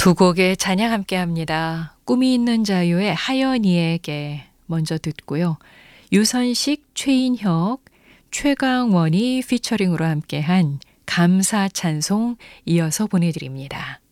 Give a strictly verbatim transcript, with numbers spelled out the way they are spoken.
두 곡의 찬양 함께 합니다. 꿈이 있는 자유의 하연이에게 먼저 듣고요. 유선식, 최인혁, 최강원이 피처링으로 함께한 감사 찬송 이어서 보내드립니다.